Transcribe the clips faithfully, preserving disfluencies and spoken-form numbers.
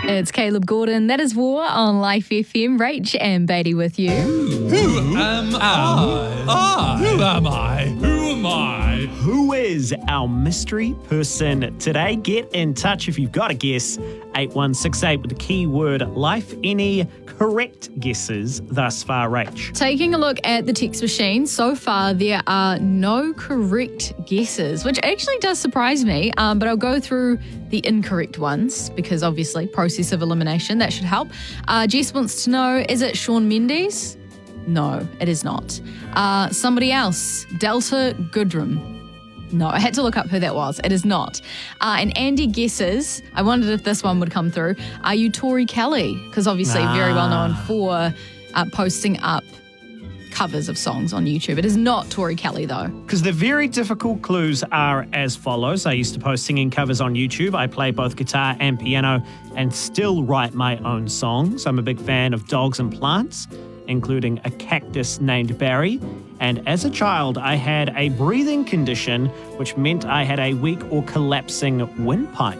It's Caleb Gordon. That is War on Life F M. Rach and Beatty with you. Who am I? I? Who am I? Who am I? Who is our mystery person today? Get in touch if you've got a guess. eight one six eight with the keyword life. Any correct guesses thus far, Rach? Taking a look at the text machine, so far there are no correct guesses, which actually does surprise me, um, but I'll go through the incorrect ones because obviously process of elimination, that should help. Uh, Jess wants to know, is it Shawn Mendes? No, it is not. Uh, somebody else, Delta Goodrum. No, I had to look up who that was. It is not. Uh, and Andy guesses, I wondered if this one would come through, are you Tori Kelly? Because obviously ah. very well known for uh, posting up covers of songs on YouTube. It is not Tori Kelly, though. Because the very difficult clues are as follows. I used to post singing covers on YouTube. I play both guitar and piano and still write my own songs. I'm a big fan of dogs and plants, including a cactus named Barry. And as a child, I had a breathing condition, which meant I had a weak or collapsing windpipe.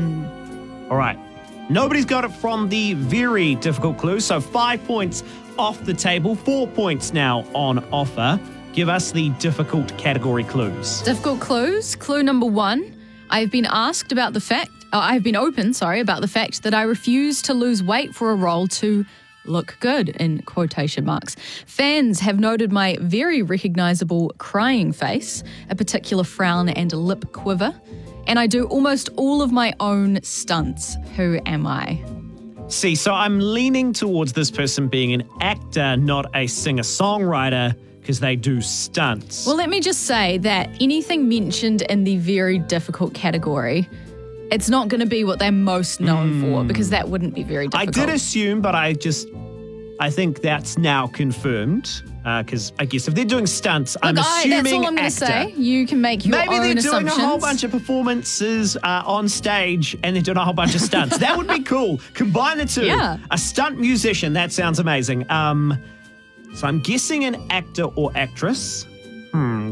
Mm. All right. Nobody's got it from the very difficult clue, so five points off the table, four points now on offer. Give us the difficult category clues. Difficult clues. Clue number one. I've been asked about the fact, oh, I've been open, sorry, about the fact that I refuse to lose weight for a role to look good, in quotation marks. Fans have noted my very recognisable crying face, a particular frown and a lip quiver, and I do almost all of my own stunts. Who am I? See, so I'm leaning towards this person being an actor, not a singer-songwriter, because they do stunts. Well, let me just say that anything mentioned in the very difficult category, it's not going to be what they're most known mm. for, because that wouldn't be very difficult. I did assume, but I just, I think that's now confirmed. Because uh, I guess if they're doing stunts, Look, I'm assuming I, that's all I'm going to say. You can make your Maybe own they're doing assumptions. a whole bunch of performances uh, on stage and they're doing a whole bunch of stunts. That would be cool. Combine the two. Yeah. A stunt musician, that sounds amazing. Um, so I'm guessing an actor or actress. Hmm.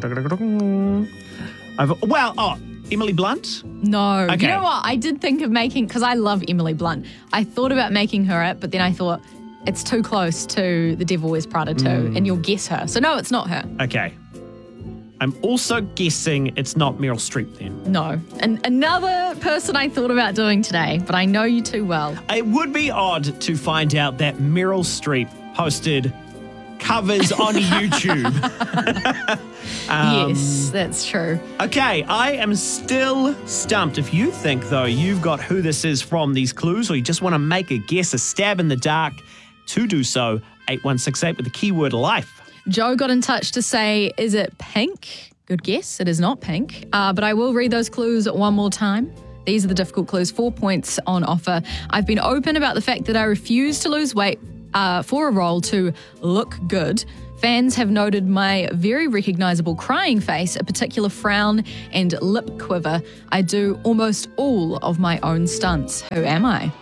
I've, well, oh, Emily Blunt? No. Okay. You know what? I did think of making, because I love Emily Blunt. I thought about making her it, but then I thought, it's too close to The Devil Wears Prada two, mm. and you'll guess her. So no, it's not her. Okay. I'm also guessing it's not Meryl Streep then. No. And another person I thought about doing today, but I know you too well. It would be odd to find out that Meryl Streep posted covers on YouTube. um, yes, that's true. Okay, I am still stumped. If you think, though, you've got who this is from these clues, or you just want to make a guess, a stab in the dark, to do so, eight one six eight with the keyword life. Joe got in touch to say, is it Pink? Good guess. It is not Pink. Uh, but I will read those clues one more time. These are the difficult clues. Four points on offer. I've been open about the fact that I refuse to lose weight uh, for a role to look good. Fans have noted my very recognisable crying face, a particular frown and lip quiver. I do almost all of my own stunts. Who am I?